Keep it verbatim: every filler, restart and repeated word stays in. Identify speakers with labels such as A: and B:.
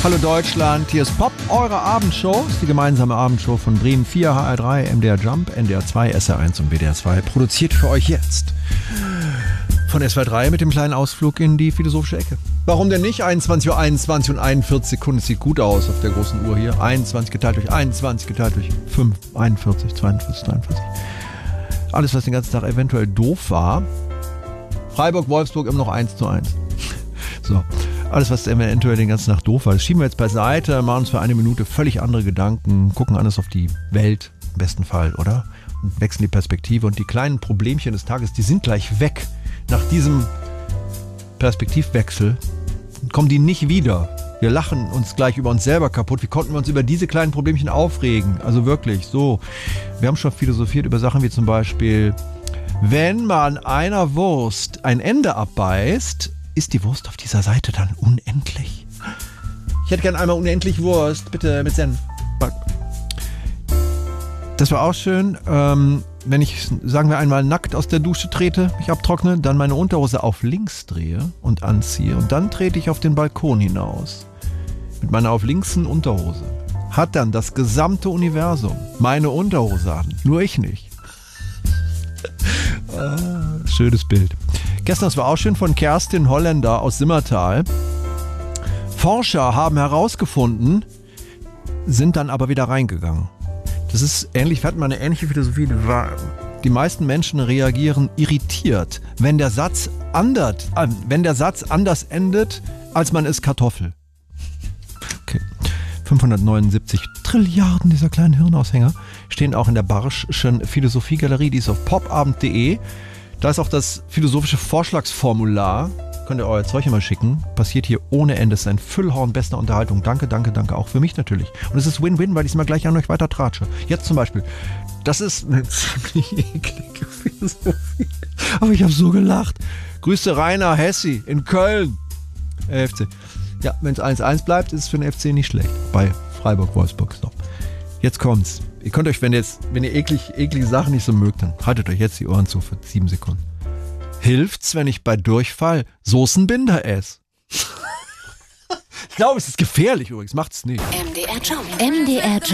A: Hallo Deutschland, hier ist Pop, eure Abendshow. Die gemeinsame Abendshow von Bremen vier, H R drei, M D R Jump, N D R zwei, S R eins und W D R zwei. Produziert für euch jetzt von S W R drei mit dem kleinen Ausflug in die philosophische Ecke. Warum denn nicht? einundzwanzig Uhr einundzwanzig und einundvierzig Sekunden. Es sieht gut aus auf der großen Uhr hier. einundzwanzig geteilt durch einundzwanzig geteilt durch fünf, einundvierzig, zweiundvierzig, dreiundvierzig. Alles, was den ganzen Tag eventuell doof war. Freiburg, Wolfsburg immer noch eins zu eins. So, alles, was eventuell den ganzen Tag doof war, das schieben wir jetzt beiseite, machen uns für eine Minute völlig andere Gedanken, gucken anders auf die Welt, im besten Fall, oder? Und wechseln die Perspektive und die kleinen Problemchen des Tages, die sind gleich weg. Nach diesem Perspektivwechsel kommen die nicht wieder. Wir lachen uns gleich über uns selber kaputt. Wie konnten wir uns über diese kleinen Problemchen aufregen? Also wirklich, so. Wir haben schon philosophiert über Sachen wie zum Beispiel, wenn man einer Wurst ein Ende abbeißt, ist die Wurst auf dieser Seite dann unendlich? Ich hätte gern einmal unendlich Wurst, bitte mit Senf. Das war auch schön, ähm, wenn ich, sagen wir einmal, nackt aus der Dusche trete, mich abtrockne, dann meine Unterhose auf links drehe und anziehe und dann trete ich auf den Balkon hinaus. Mit meiner auf linksen Unterhose. Hat dann das gesamte Universum meine Unterhose an, nur ich nicht. Ah, schönes Bild. Gestern, das war auch schön, von Kerstin Holländer aus Simmertal. Forscher haben herausgefunden, sind dann aber wieder reingegangen. Das ist ähnlich, wir hatten mal eine ähnliche Philosophie. Die meisten Menschen reagieren irritiert, wenn der Satz andert, äh, wenn der Satz anders endet, als man ist Kartoffel. Okay. fünfhundertneunundsiebzig Trilliarden dieser kleinen Hirnaushänger stehen auch in der Barschschen Philosophiegalerie, die ist auf popabend punkt de. Da ist auch das philosophische Vorschlagsformular. Könnt ihr euer Zeug immer schicken. Passiert hier ohne Ende. Es ist ein Füllhorn bester Unterhaltung. Danke, danke, danke. Auch für mich natürlich. Und es ist Win-Win, weil ich es mal gleich an euch weiter tratsche. Jetzt zum Beispiel. Das ist eine ziemlich eklige Philosophie. Aber ich habe so gelacht. Grüße Rainer Hessi in Köln. F C. Ja, wenn es eins eins bleibt, ist es für den F C nicht schlecht. Bei Freiburg-Wolfsburg. So. Jetzt kommt's. Ihr könnt euch, wenn ihr, jetzt, wenn ihr eklig, eklige Sachen nicht so mögt, dann haltet euch jetzt die Ohren zu für sieben Sekunden. Hilft's, wenn ich bei Durchfall Soßenbinder esse? Ich glaube, es ist gefährlich übrigens. Macht's nicht.
B: M D R Jump. M D R Jump.